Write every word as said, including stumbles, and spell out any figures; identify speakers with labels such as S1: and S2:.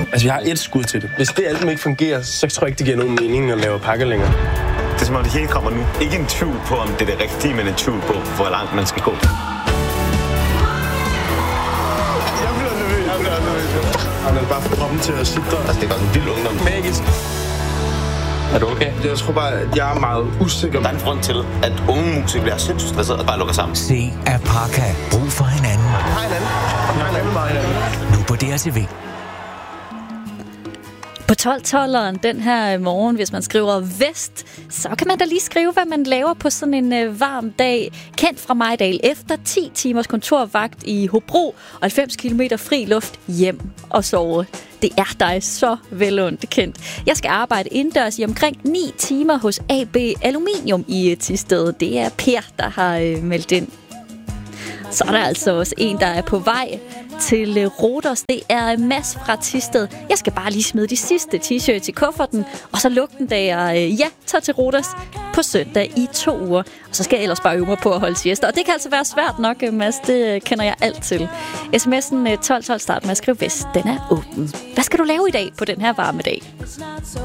S1: Altså, jeg har et skud til det. Hvis det alt ikke fungerer, så tror jeg ikke, det giver nogen mening at lave pakker længere.
S2: Det er som om det hele kommer nu. Ikke en tvivl på, om det er det rigtige, men en tvivl på, hvor langt man skal gå.
S1: Jeg bliver nervøs. Jeg bliver nervøs. Han er bare for kroppen til at sidde der.
S2: Altså, det var en vild ungdom.
S1: Magisk.
S2: Er du okay?
S1: Jeg tror bare, at jeg er meget usikker.
S2: Der er en grund til, at unge musikere bliver sindssygt stresset og bare lukker sammen.
S3: Se Apaka. Brug for hinanden.
S1: Hej hinanden. Hej hinanden.
S3: Nu på D R T V.
S4: På tolv-tolveren den her morgen, hvis man skriver vest, så kan man da lige skrive, hvad man laver på sådan en øh, varm dag. Kendt fra Majdal efter ti timers kontorvagt i Hobro og halvfems kilometer fri luft hjem og sove. Det er dig så velundt kendt. Jeg skal arbejde indendørs i omkring ni timer hos A B Aluminium i Thisted. Det er Per, der har øh, meldt ind. Så er der altså også en, der er på vej til Rhodos. Det er Mads fra Thisted. Jeg skal bare lige smide de sidste t-shirts i kufferten, og så lukke den, da jeg ja, tager til Rhodos på søndag i to uger. Og så skal jeg ellers bare øve mig på at holde siesta. Og det kan altså være svært nok, Mads. Det kender jeg alt til. sms'en tolv tolv start med at skrive vest. Den er åben. Hvad skal du lave i dag på den her varme dag?